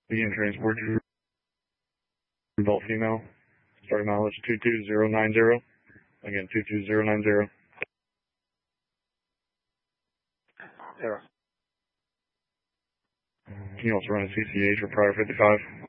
Begin transport to adult female. Start mileage 22090. Again, 22090. Error. Can you also run a CCH for prior 55?